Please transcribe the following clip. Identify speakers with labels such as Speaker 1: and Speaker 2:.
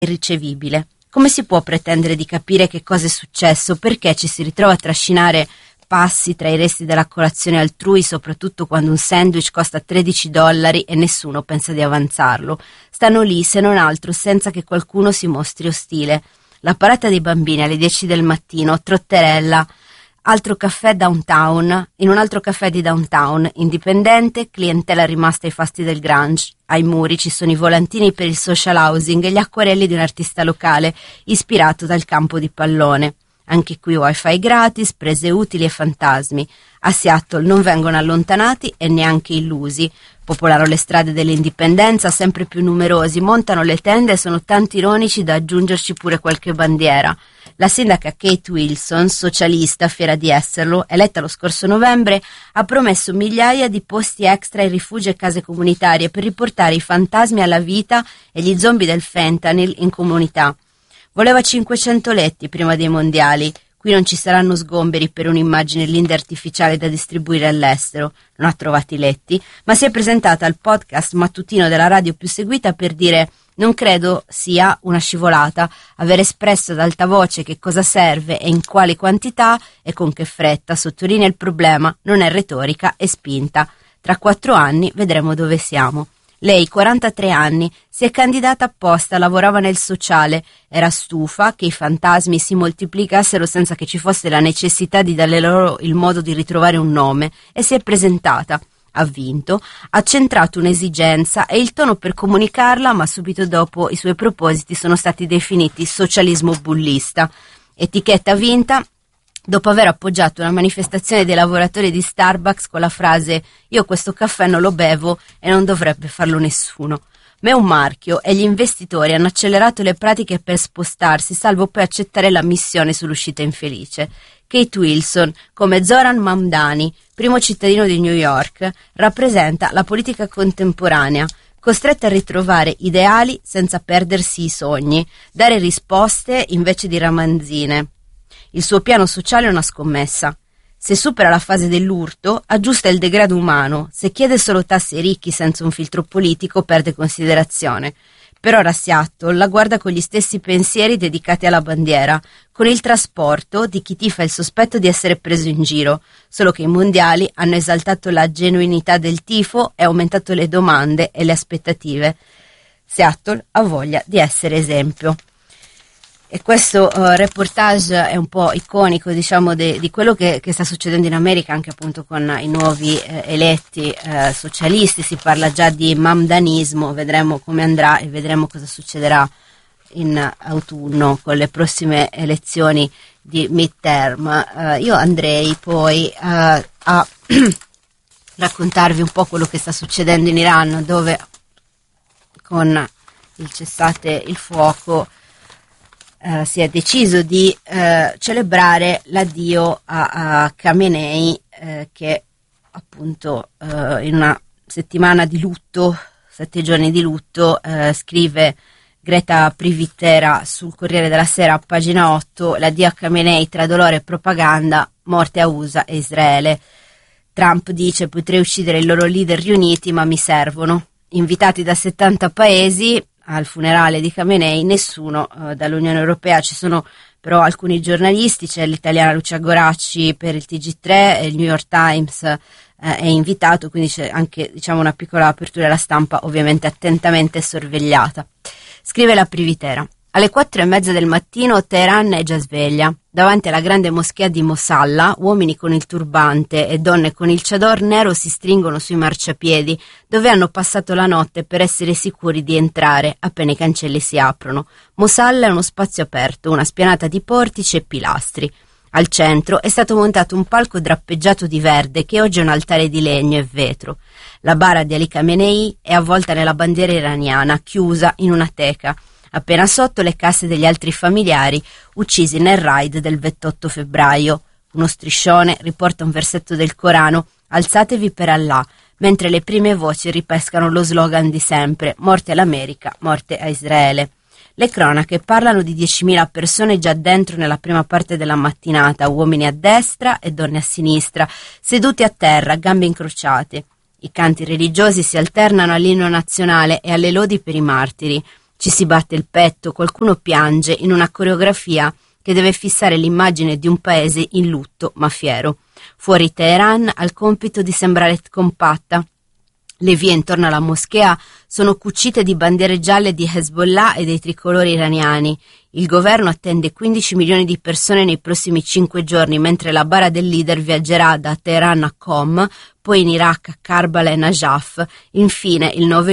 Speaker 1: irricevibile. Come si può pretendere di capire che cosa è successo? Perché ci si ritrova a trascinare passi tra i resti della colazione altrui, soprattutto quando un sandwich costa $13 e nessuno pensa di avanzarlo? Stanno lì, se non altro, senza che qualcuno si mostri ostile. La parata dei bambini alle 10 del mattino, trotterella, altro caffè downtown, in un altro caffè di downtown, indipendente, clientela rimasta ai fasti del grunge. Ai muri ci sono i volantini per il social housing e gli acquarelli di un artista locale ispirato dal campo di pallone. Anche qui wifi gratis, prese utili e fantasmi. A Seattle non vengono allontanati e neanche illusi. Popolano le strade dell'indipendenza, sempre più numerosi, montano le tende e sono tanto ironici da aggiungerci pure qualche bandiera. La sindaca Kate Wilson, socialista, fiera di esserlo, eletta lo scorso novembre, ha promesso migliaia di posti extra ai rifugi e case comunitarie per riportare i fantasmi alla vita e gli zombie del fentanyl in comunità. Voleva 500 letti prima dei mondiali. Qui non ci saranno sgomberi per un'immagine linda artificiale da distribuire all'estero. Non ha trovato i letti, ma si è presentata al podcast mattutino della radio più seguita per dire: non credo sia una scivolata aver espresso ad alta voce che cosa serve e in quali quantità e con che fretta. Sottolinea il problema, non è retorica, è spinta. Tra 4 anni vedremo dove siamo. Lei, 43 anni, si è candidata apposta, lavorava nel sociale, era stufa che i fantasmi si moltiplicassero senza che ci fosse la necessità di dare loro il modo di ritrovare un nome, e si è presentata. Ha vinto, ha centrato un'esigenza e il tono per comunicarla, ma subito dopo i suoi propositi sono stati definiti socialismo bullista. Etichetta vinta dopo aver appoggiato una manifestazione dei lavoratori di Starbucks con la frase: io questo caffè non lo bevo e non dovrebbe farlo nessuno. Ma è un marchio e gli investitori hanno accelerato le pratiche per spostarsi, salvo poi accettare la missione sull'uscita infelice. Kate Wilson, come Zoran Mamdani, primo cittadino di New York, rappresenta la politica contemporanea, costretta a ritrovare ideali senza perdersi i sogni, dare risposte invece di ramanzine. Il suo piano sociale è una scommessa. Se supera la fase dell'urto, aggiusta il degrado umano. Se chiede solo tasse ai ricchi senza un filtro politico, perde considerazione. Per ora Seattle la guarda con gli stessi pensieri dedicati alla bandiera, con il trasporto di chi tifa il sospetto di essere preso in giro, solo che i mondiali hanno esaltato la genuinità del tifo e aumentato le domande e le aspettative. Seattle ha voglia di essere esempio. E questo reportage è un po' iconico, diciamo, di quello che sta succedendo in America, anche appunto con i nuovi eletti socialisti. Si parla già di mamdanismo, vedremo come andrà e vedremo cosa succederà in autunno con le prossime elezioni di midterm. Io andrei poi a raccontarvi un po' quello che sta succedendo in Iran, dove con il cessate il fuoco si è deciso di celebrare l'addio a Khamenei, che appunto in una settimana di lutto, 7 giorni di lutto, scrive Greta Privitera sul Corriere della Sera, a pagina 8, l'addio a Khamenei tra dolore e propaganda, morte a USA e Israele. Trump dice: potrei uccidere i loro leader riuniti, ma mi servono. Invitati da 70 paesi al funerale di Khamenei, nessuno dall'Unione Europea. Ci sono però alcuni giornalisti, c'è l'italiana Lucia Goracci per il TG3, il New York Times è invitato, quindi c'è anche, diciamo, una piccola apertura alla stampa, ovviamente attentamente sorvegliata. Scrive la Privitera: alle 4:30 del mattino Teheran è già sveglia. Davanti alla grande moschea di Mosalla, uomini con il turbante e donne con il chador nero si stringono sui marciapiedi, dove hanno passato la notte per essere sicuri di entrare appena i cancelli si aprono. Mosalla è uno spazio aperto, una spianata di portici e pilastri. Al centro è stato montato un palco drappeggiato di verde che oggi è un altare di legno e vetro. La bara di Ali Khamenei è avvolta nella bandiera iraniana, chiusa in una teca. Appena sotto le casse degli altri familiari uccisi nel raid del 28 febbraio. Uno striscione riporta un versetto del Corano: alzatevi per Allah, mentre le prime voci ripescano lo slogan di sempre: morte all'America, morte a Israele. Le cronache parlano di 10.000 persone già dentro nella prima parte della mattinata, uomini a destra e donne a sinistra, seduti a terra, gambe incrociate. I canti religiosi si alternano all'inno nazionale e alle lodi per i martiri. Ci si batte il petto, qualcuno piange in una coreografia che deve fissare l'immagine di un paese in lutto ma fiero. Fuori Teheran ha il compito di sembrare compatta. Le vie intorno alla moschea sono cucite di bandiere gialle di Hezbollah e dei tricolori iraniani. Il governo attende 15 milioni di persone nei prossimi 5 giorni, mentre la bara del leader viaggerà da Teheran a Qom, poi in Iraq a Karbala e Najaf, infine il 9